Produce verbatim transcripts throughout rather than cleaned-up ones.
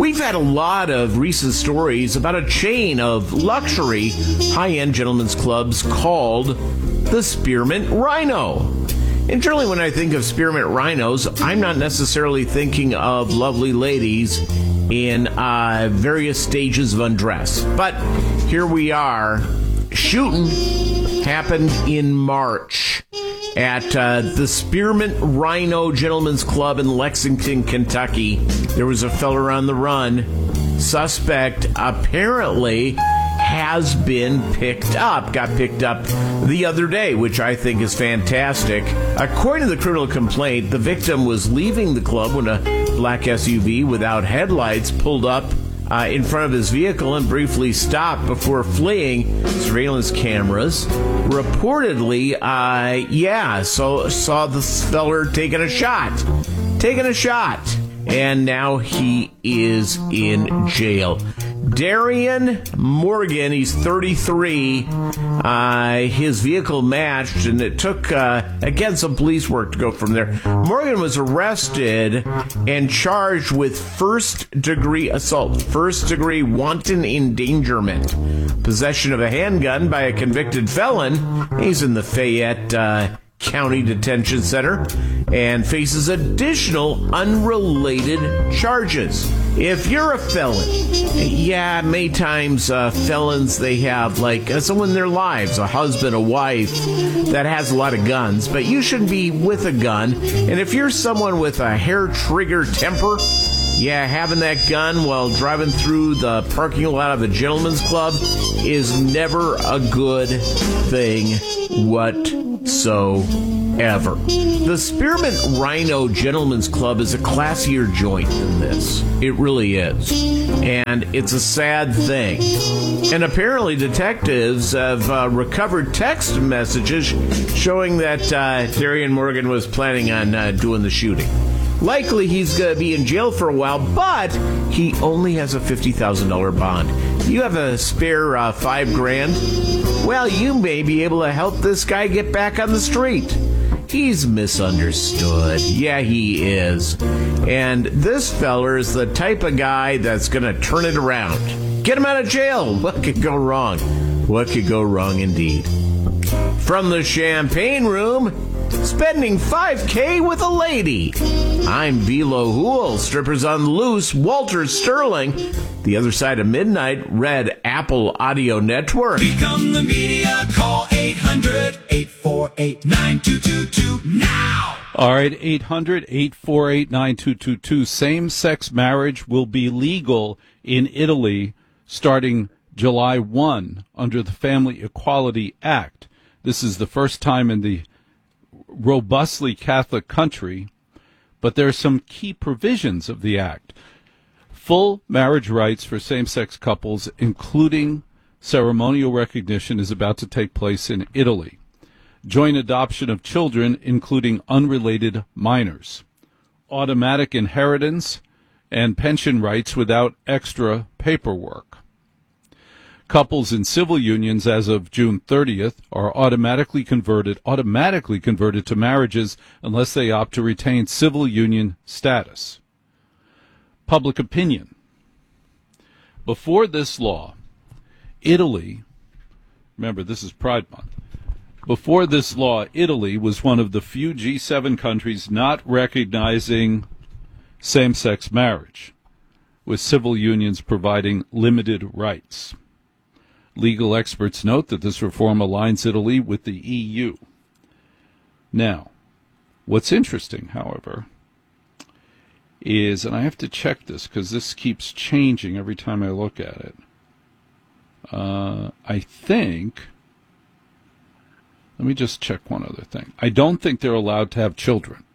We've had a lot of recent stories about a chain of luxury high-end gentlemen's clubs called the Spearmint Rhino. And generally when I think of Spearmint Rhinos, I'm not necessarily thinking of lovely ladies in uh, various stages of undress. But here we are. Shooting happened in March at uh, the Spearmint Rhino Gentlemen's Club in Lexington, Kentucky. There was a fella on the run. Suspect apparently has been picked up, got picked up the other day, which I think is fantastic. According to the criminal complaint, the victim was leaving the club when a black S U V without headlights pulled up Uh, in front of his vehicle and briefly stopped before fleeing. Surveillance cameras reportedly, uh, yeah, so saw this feller taking a shot, taking a shot, and now he is in jail. Darian Morgan, he's thirty-three. Uh, his vehicle matched, and it took, uh, again, some police work to go from there. Morgan was arrested and charged with first-degree assault, first-degree wanton endangerment, possession of a handgun by a convicted felon. He's in the Fayette uh, County Detention Center and faces additional unrelated charges. If you're a felon, yeah, many times uh, felons, they have like uh, someone in their lives, a husband, a wife that has a lot of guns, but you shouldn't be with a gun. And if you're someone with a hair trigger temper, yeah, having that gun while driving through the parking lot of a gentleman's club is never a good thing whatsoever. The Spearmint Rhino Gentlemen's Club is a classier joint than this. It really is. And it's a sad thing. And apparently detectives have uh, recovered text messages showing that uh, Darian Morgan was planning on uh, doing the shooting. Likely he's going to be in jail for a while, but he only has a fifty thousand dollars bond. You have a spare uh, five grand? Well, you may be able to help this guy get back on the street. He's misunderstood. Yeah, he is. And this feller is the type of guy that's going to turn it around. Get him out of jail. What could go wrong? What could go wrong indeed? From the Champagne Room, spending five K with a lady. I'm Velo Hool, strippers on the loose, Walter Sterling. The Other Side of Midnight, Red Apple Audio Network. Become the media, call eight hundred, eight four eight, nine two two two now. All right, eight hundred, eight four eight, nine two two two. Same-sex marriage will be legal in Italy starting July first under the Family Equality Act. This is the first time in the robustly Catholic country, but there are some key provisions of the act. Full marriage rights for same-sex couples, including ceremonial recognition, is about to take place in Italy. Joint adoption of children, including unrelated minors. Automatic inheritance and pension rights without extra paperwork. Couples in civil unions as of June thirtieth are automatically converted automatically converted to marriages unless they opt to retain civil union status. Public opinion. Before this law, Italy, remember this is Pride Month, before this law, Italy was one of the few G seven countries not recognizing same-sex marriage, with civil unions providing limited rights. Legal experts note that this reform aligns Italy with the E U. Now, what's interesting, however, is, and I have to check this because this keeps changing every time I look at it. Uh, I think, let me just check one other thing. I don't think they're allowed to have children.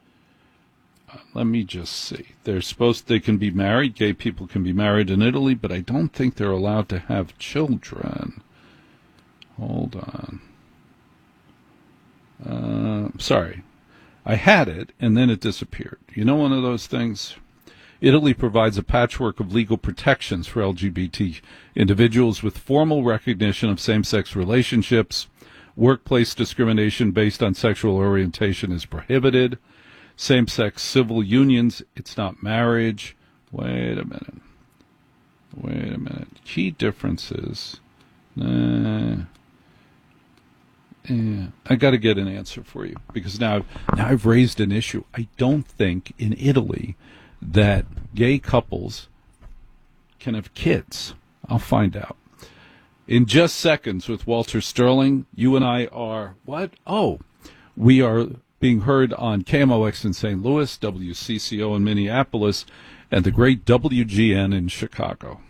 Uh, let me just see. They're supposed, they can be married. Gay people can be married in Italy, but I don't think they're allowed to have children. Hold on. Uh, sorry. I had it, and then it disappeared. You know one of those things? Italy provides a patchwork of legal protections for L G B T individuals with formal recognition of same-sex relationships. Workplace discrimination based on sexual orientation is prohibited. Same-sex civil unions, it's not marriage. Wait a minute. Wait a minute. Key differences. Uh, yeah. I got to get an answer for you because now, now I've raised an issue. I don't think in Italy that gay couples can have kids. I'll find out. In just seconds with Walter Sterling, you and I are, what? Oh, we are being heard on K M O X in Saint Louis, W C C O in Minneapolis, and the great W G N in Chicago.